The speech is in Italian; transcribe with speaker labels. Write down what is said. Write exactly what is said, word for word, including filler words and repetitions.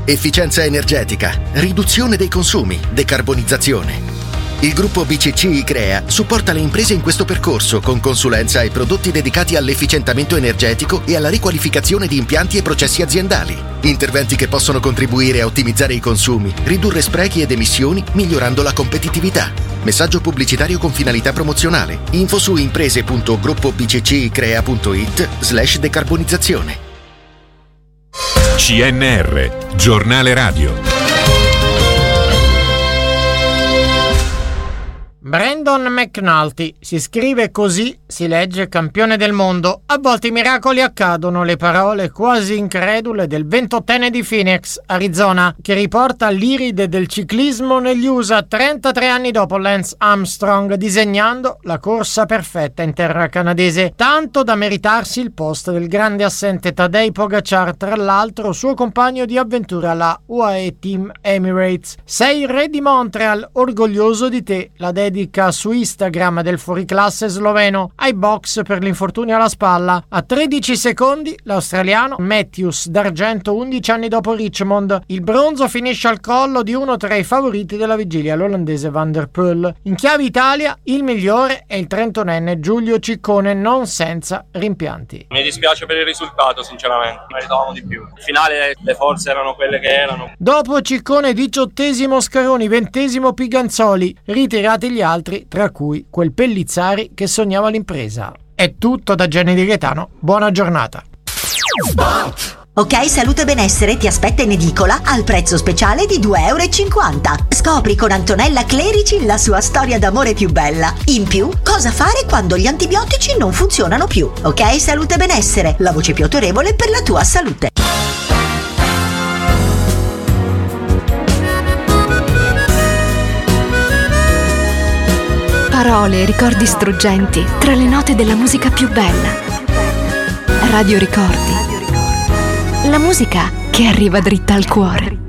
Speaker 1: efficienza energetica, riduzione dei consumi, decarbonizzazione. Il gruppo B C C I-Crea supporta le imprese in questo percorso con consulenza e prodotti dedicati all'efficientamento energetico e alla riqualificazione di impianti e processi aziendali. Interventi che possono contribuire a ottimizzare i consumi, ridurre sprechi ed emissioni, migliorando la competitività. Messaggio pubblicitario con finalità promozionale. Info su imprese.gruppobccicrea.it slash decarbonizzazione.
Speaker 2: C N R, giornale radio.
Speaker 3: Brandon McNulty, si scrive così, si legge campione del mondo. A volte i miracoli accadono, le parole quasi incredule del ventottenne di Phoenix, Arizona, che riporta l'iride del ciclismo negli U S A trentatré anni dopo Lance Armstrong, disegnando la corsa perfetta in terra canadese, tanto da meritarsi il post del grande assente Tadej Pogacar, tra l'altro suo compagno di avventura alla U A E Team Emirates. Sei il re di Montreal, orgoglioso di te, la dedica su Instagram del fuoriclasse sloveno ai box per l'infortunio alla spalla. A tredici secondi l'australiano Matthews d'argento undici anni dopo Richmond. Il bronzo finisce al collo di uno tra i favoriti della vigilia, l'olandese Van der Poel. In chiave Italia il migliore è il trentunenne Giulio Ciccone, non senza rimpianti.
Speaker 4: Mi dispiace per il risultato, sinceramente, meritavamo di più. In finale le forze erano quelle che erano.
Speaker 3: Dopo Ciccone diciottesimo Scaroni, ventesimo Piganzoli, ritirati gli altri, tra cui quel Pellizzari che sognava l'impresa. È tutto da Jenny Di Gaetano, buona giornata.
Speaker 5: Ok Salute Benessere ti aspetta in edicola al prezzo speciale di due euro e cinquanta. Scopri con Antonella Clerici la sua storia d'amore più bella. In più, cosa fare quando gli antibiotici non funzionano più. Ok Salute Benessere, la voce più autorevole per la tua salute.
Speaker 6: Parole e ricordi struggenti tra le note della musica più bella. Radio Ricordi. La musica che arriva dritta al cuore.